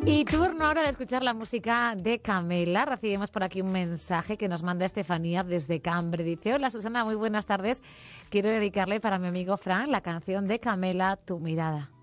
Y turno ahora de escuchar la música de Camela. Recibimos por aquí un mensaje que nos manda Estefanía desde Cambre. Dice: hola Susana, muy buenas tardes. Quiero dedicarle para mi amigo Fran la canción de Camela, Tu mirada.